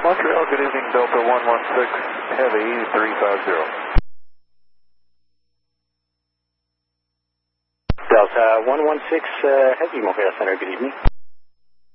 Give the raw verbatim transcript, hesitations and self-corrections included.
Montreal, good evening, Delta one one six, Heavy three five zero. Delta one one six, uh, Heavy Montreal Center, good evening.